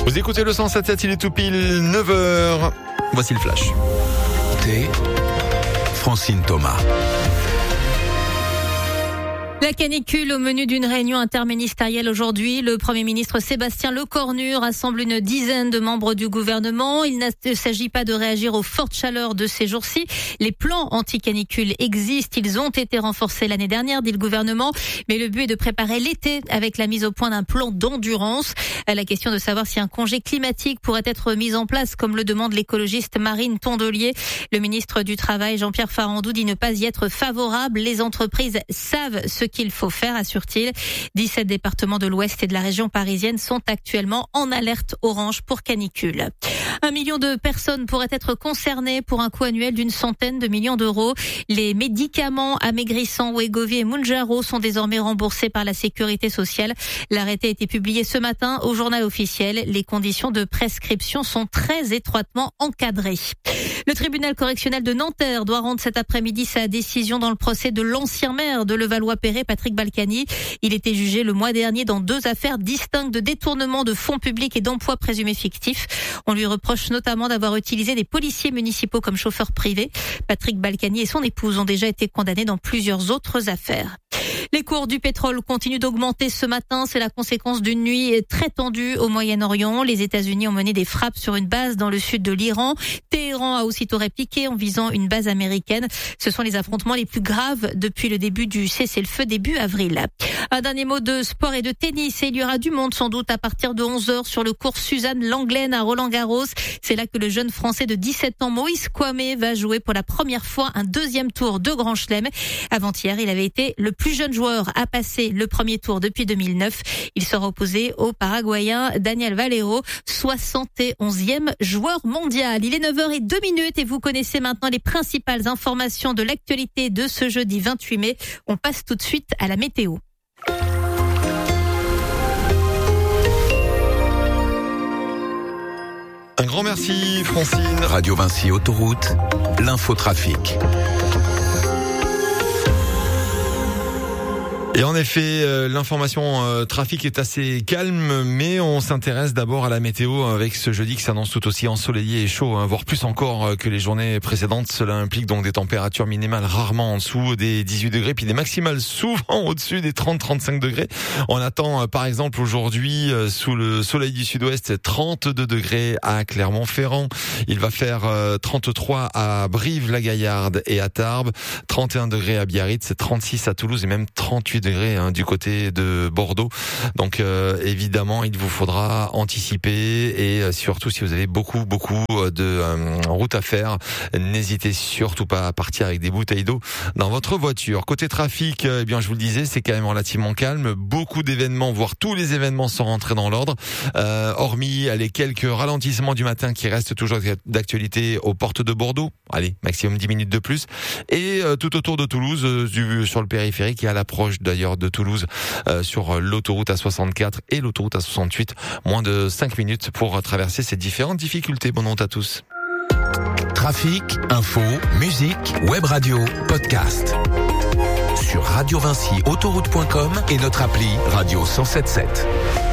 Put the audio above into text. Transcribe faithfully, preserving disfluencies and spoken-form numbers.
Vous écoutez le cent sept sept, il est tout pile neuf heures. Voici le flash. T. Francine Thomas. La canicule au menu d'une réunion interministérielle aujourd'hui. Le Premier ministre Sébastien Lecornu rassemble une dizaine de membres du gouvernement. Il ne s'agit pas de réagir aux fortes chaleurs de ces jours-ci. Les plans anti-canicule existent. Ils ont été renforcés l'année dernière, dit le gouvernement. Mais le but est de préparer l'été avec la mise au point d'un plan d'endurance. La question de savoir si un congé climatique pourrait être mis en place, comme le demande l'écologiste Marine Tondelier. Le ministre du Travail, Jean-Pierre Farandou, dit ne pas y être favorable. Les entreprises savent ce qu'il faut faire, assure-t-il. dix-sept départements de l'Ouest et de la région parisienne sont actuellement en alerte orange pour canicule. Un million de personnes pourraient être concernées pour un coût annuel d'une centaine de millions d'euros. Les médicaments amaigrissants Wegovy et Mounjaro sont désormais remboursés par la sécurité sociale. L'arrêté a été publié ce matin au journal officiel. Les conditions de prescription sont très étroitement encadrées. Le tribunal correctionnel de Nanterre doit rendre cet après-midi sa décision dans le procès de l'ancien maire de Levallois-Perret, Patrick Balkany. Il était jugé le mois dernier dans deux affaires distinctes de détournement de fonds publics et d'emplois présumés fictifs. On lui reproche notamment d'avoir utilisé des policiers municipaux comme chauffeurs privés. Patrick Balkany et son épouse ont déjà été condamnés dans plusieurs autres affaires. Les cours du pétrole continuent d'augmenter ce matin. C'est la conséquence d'une nuit très tendue au Moyen-Orient. Les États-Unis ont mené des frappes sur une base dans le sud de l'Iran. Téhéran a aussitôt répliqué en visant une base américaine. Ce sont les affrontements les plus graves depuis le début du cessez-le-feu début avril. Un dernier mot de sport et de tennis. Et il y aura du monde sans doute à partir de onze heures sur le cours Suzanne Lenglen à Roland-Garros. C'est là que le jeune Français de dix-sept ans, Moïse Kouamé, va jouer pour la première fois un deuxième tour de Grand Chelem. Avant-hier, il avait été le plus jeune joueur à passer le premier tour depuis deux mille neuf. Il sera opposé au Paraguayen Daniel Valero, soixante et onzième joueur mondial. Il est neuf heures zéro deux et vous connaissez maintenant les principales informations de l'actualité de ce jeudi vingt-huit mai. On passe tout de suite à la météo. Un grand merci, Francine. Radio Vinci Autoroute, l'infotrafic. Et en effet, euh, l'information euh, trafic est assez calme, mais on s'intéresse d'abord à la météo avec ce jeudi qui s'annonce tout aussi ensoleillé et chaud, hein, voire plus encore euh, que les journées précédentes. Cela implique donc des températures minimales rarement en dessous des dix-huit degrés, puis des maximales souvent au-dessus des trente à trente-cinq degrés. On attend euh, par exemple aujourd'hui, euh, sous le soleil du sud-ouest, trente-deux degrés à Clermont-Ferrand. Il va faire euh, trente-trois à Brive-la-Gaillarde et à Tarbes, trente et un degrés à Biarritz, trente-six à Toulouse et même trente-huit degrés hein, du côté de Bordeaux. Donc euh, évidemment, il vous faudra anticiper et euh, surtout si vous avez beaucoup beaucoup de euh, routes à faire, n'hésitez surtout pas à partir avec des bouteilles d'eau dans votre voiture. Côté trafic, eh bien je vous le disais, c'est quand même relativement calme. Beaucoup d'événements, voire tous les événements sont rentrés dans l'ordre. Euh, hormis les quelques ralentissements du matin qui restent toujours d'actualité aux portes de Bordeaux. Allez, maximum dix minutes de plus. Et euh, tout autour de Toulouse, euh, du, sur le périphérique, et à l'approche d'ailleurs de Toulouse, euh, sur l'autoroute A soixante-quatre et l'autoroute A soixante-huit. Moins de cinq minutes pour traverser ces différentes difficultés. Bonne route à tous. Trafic, info, musique, web radio, podcast. Sur radio vinci autoroute point com et notre appli Radio cent sept sept.